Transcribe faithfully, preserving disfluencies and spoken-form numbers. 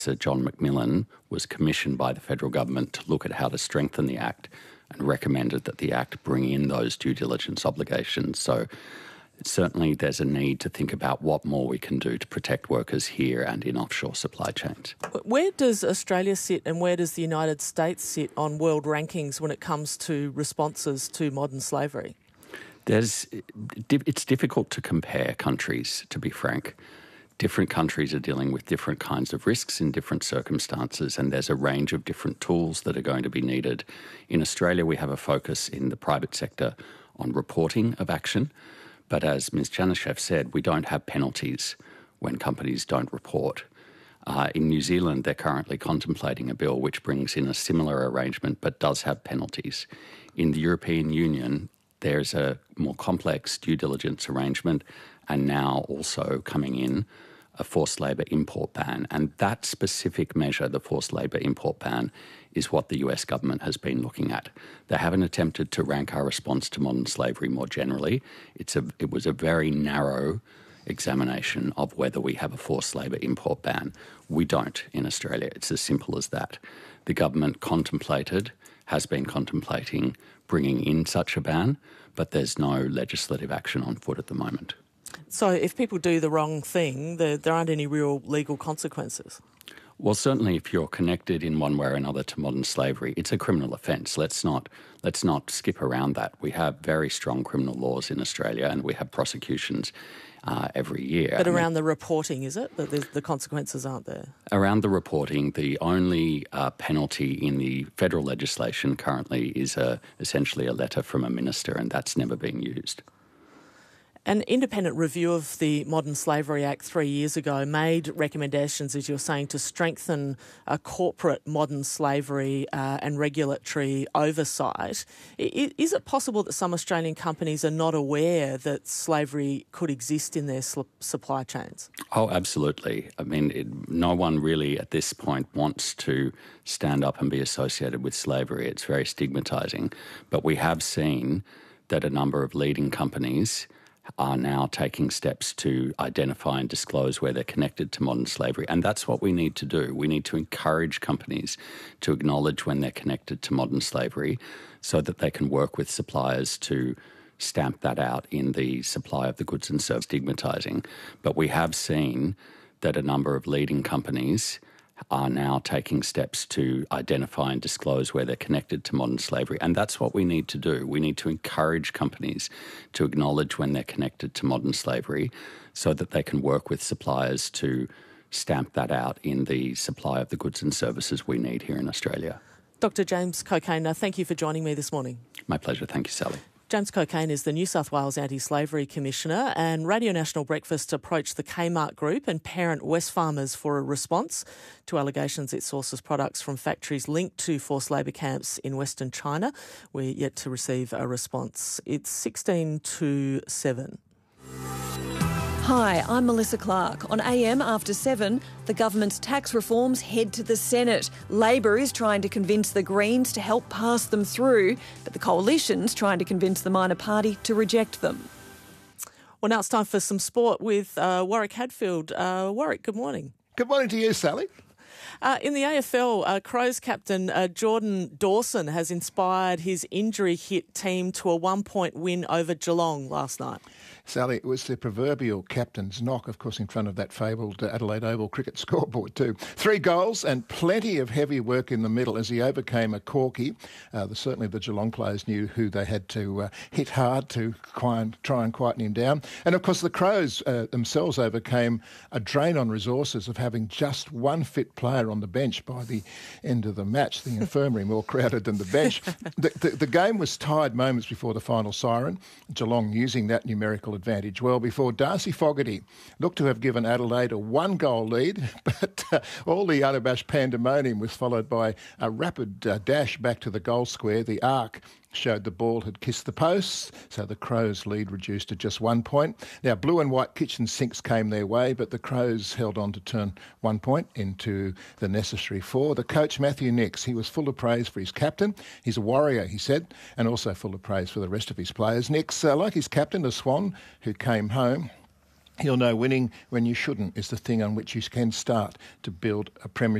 Sir John McMillan was commissioned by the federal government to look at how to strengthen the Act and recommended that the Act bring in those due diligence obligations. So certainly there's a need to think about what more we can do to protect workers here and in offshore supply chains. Where does Australia sit and where does the United States sit on world rankings when it comes to responses to modern slavery? There's, it's difficult to compare countries, to be frank. Different countries are dealing with different kinds of risks in different circumstances, and there's a range of different tools that are going to be needed. In Australia, we have a focus in the private sector on reporting of action, but as Miz Janishev said, we don't have penalties when companies don't report. Uh, in New Zealand, they're currently contemplating a bill which brings in a similar arrangement but does have penalties. In the European Union, there's a more complex due diligence arrangement, and now also coming in a forced labour import ban. And that specific measure, the forced labour import ban, is what the U S government has been looking at. They haven't attempted to rank our response to modern slavery more generally. It's a, it was a very narrow examination of whether we have a forced labour import ban. We don't in Australia. It's as simple as that. The government contemplated, has been contemplating bringing in such a ban, but there's no legislative action on foot at the moment. So if people do the wrong thing, there, there aren't any real legal consequences? Well, certainly if you're connected in one way or another to modern slavery, it's a criminal offence. Let's not let's not skip around that. We have very strong criminal laws in Australia and we have prosecutions uh, every year. But around the reporting, is it? That the, the consequences aren't there? Around the reporting, the only uh, penalty in the federal legislation currently is a, essentially a letter from a minister, and that's never been used. An independent review of the Modern Slavery Act three years ago made recommendations, as you're saying, to strengthen uh, corporate modern slavery uh, and regulatory oversight. I, is it possible that some Australian companies are not aware that slavery could exist in their sl- supply chains? Oh, absolutely. I mean, it, no one really at this point wants to stand up and be associated with slavery. It's very stigmatising. But we have seen that a number of leading companies are now taking steps to identify and disclose where they're connected to modern slavery. And that's what we need to do. We need to encourage companies to acknowledge when they're connected to modern slavery so that they can work with suppliers to stamp that out in the supply of the goods and services. Stigmatising. But we have seen that a number of leading companies are now taking steps to identify and disclose where they're connected to modern slavery. And that's what we need to do. We need to encourage companies to acknowledge when they're connected to modern slavery so that they can work with suppliers to stamp that out in the supply of the goods and services we need here in Australia. Doctor James Cokayne, thank you for joining me this morning. My pleasure. Thank you, Sally. James Cokayne is the New South Wales Anti-Slavery Commissioner, and Radio National Breakfast approached the Kmart Group and parent Wesfarmers for a response to allegations it sources products from factories linked to forced labour camps in Western China. We're yet to receive a response. It's sixteen to seven. Hi, I'm Melissa Clark. On A M after seven, the government's tax reforms head to the Senate. Labor is trying to convince the Greens to help pass them through, but the coalition's trying to convince the minor party to reject them. Well, now it's time for some sport with uh, Warwick Hadfield. Uh, Warwick, good morning. Good morning to you, Sally. Uh, in the A F L, uh, Crows captain uh, Jordan Dawson has inspired his injury-hit team to a one-point win over Geelong last night. Sally, it was the proverbial captain's knock, of course, in front of that fabled Adelaide Oval cricket scoreboard too. Three goals and plenty of heavy work in the middle as he overcame a corky. Uh, the, certainly the Geelong players knew who they had to uh, hit hard to try and, try and quieten him down. And, of course, the Crows uh, themselves overcame a drain on resources of having just one fit player on the bench by the end of the match, the infirmary more crowded than the bench. the, the, the game was tied moments before the final siren, Geelong using that numerical advantage well before Darcy Fogarty looked to have given Adelaide a one-goal lead, but uh, all the unabashed pandemonium was followed by a rapid uh, dash back to the goal square. The arc showed the ball had kissed the posts, so the Crows' lead reduced to just one point. Now, blue and white kitchen sinks came their way, but the Crows held on to turn one point into the necessary four. The coach, Matthew Nicks, he was full of praise for his captain. He's a warrior, he said, and also full of praise for the rest of his players. Nicks, uh, like his captain, the Swan, who came home, He'll know winning when you shouldn't is the thing on which you can start to build a premiership.